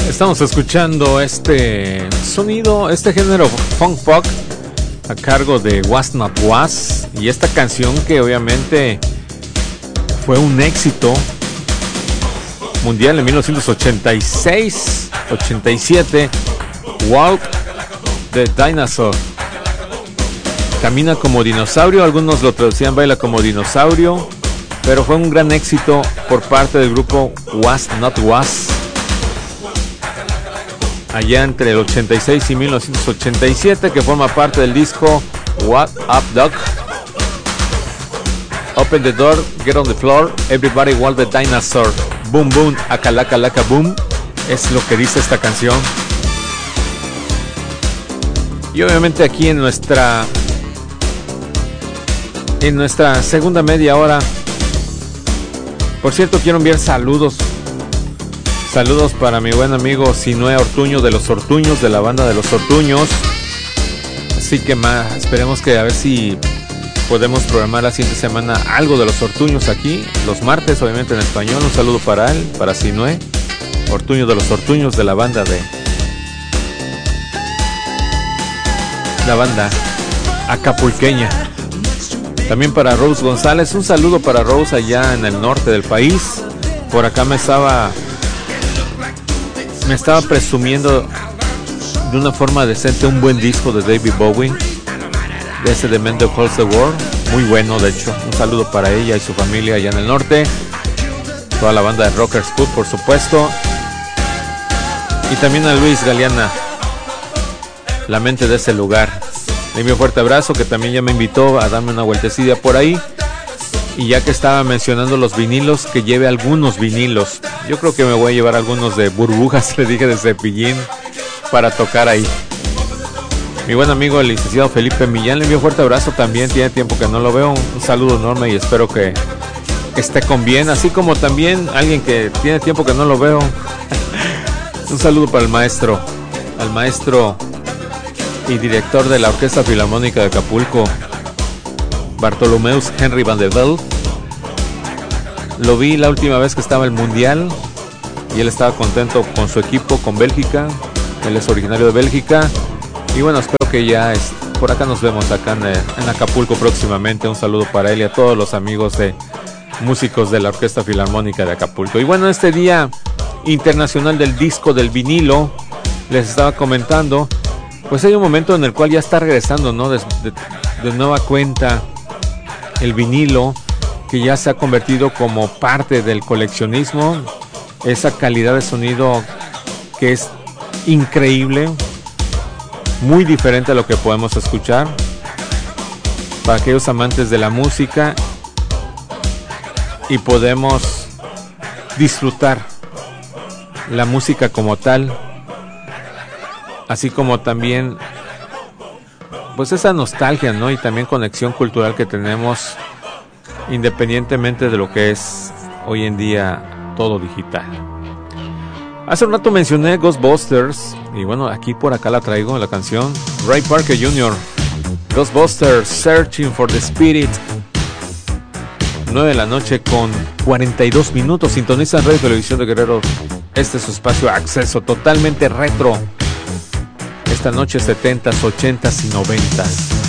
Estamos escuchando este sonido, este género funk pop a cargo de Was Not Was, y esta canción que obviamente fue un éxito mundial en 1986-87, Walk the Dinosaur. Camina como dinosaurio, algunos lo traducían baila como dinosaurio, pero fue un gran éxito por parte del grupo Was Not Was. Allá entre el 86 y 1987, que forma parte del disco What Up Doc, Open the Door, Get on the Floor, Everybody Walk the Dinosaur, Boom Boom, Akalaka Laka Boom, es lo que dice esta canción. Y obviamente aquí en nuestra segunda media hora, por cierto, quiero enviar saludos para mi buen amigo Sinue Ortuño de los Ortuños, de la banda de los Ortuños. Así que esperemos que a ver si podemos programar la siguiente semana algo de los Ortuños aquí, los martes, obviamente en español. Un saludo para él, para Sinue Ortuño de los Ortuños, de la banda acapulqueña. También para Rose González, un saludo para Rose allá en el norte del país. Por acá me estaba presumiendo de una forma decente un buen disco de David Bowie, de ese de Men That Calls the World, muy bueno de hecho. Un saludo para ella y su familia allá en el norte, toda la banda de Rockers Food, por supuesto, y también a Luis Galeana, la mente de ese lugar. Le envío un fuerte abrazo, que también ya me invitó a darme una vueltecilla por ahí. Y ya que estaba mencionando los vinilos, que lleve algunos vinilos. Yo creo que me voy a llevar algunos de Burbujas, le dije, de Cepillín, para tocar ahí. Mi buen amigo el licenciado Felipe Millán, le envío un fuerte abrazo también, tiene tiempo que no lo veo. Un saludo enorme y espero que esté con bien, así como también alguien que tiene tiempo que no lo veo. Un saludo para el maestro y director de la Orquesta Filarmónica de Acapulco, Bartolomeus Henry Van der Velde. Lo vi la última vez que estaba el Mundial y él estaba contento con su equipo, con Bélgica. Él es originario de Bélgica. Y bueno, espero que ya por acá nos vemos acá en Acapulco próximamente. Un saludo para él y a todos los amigos de músicos de la Orquesta Filarmónica de Acapulco. Y bueno, este día internacional del disco del vinilo, les estaba comentando, pues hay un momento en el cual ya está regresando, ¿no? De nueva cuenta el vinilo, que ya se ha convertido como parte del coleccionismo, esa calidad de sonido que es increíble, muy diferente a lo que podemos escuchar. Para aquellos amantes de la música, y podemos disfrutar la música como tal, así como también pues esa nostalgia, ¿no? Y también conexión cultural que tenemos, independientemente de lo que es hoy en día todo digital. Hace un rato mencioné Ghostbusters, y bueno, aquí por acá la traigo, la canción Ray Parker Jr., Ghostbusters, Searching for the Spirit. 9 de la noche con 42 minutos. Sintonizan Radio Televisión de Guerrero. Este es su espacio Acceso, totalmente retro. Esta noche 70s, 80s y 90s.